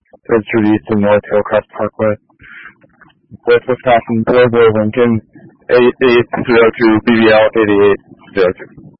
Third Street East and North Hillcrest Parkway. With Wisconsin, Roadway Lincoln, 8802, BBL 8802.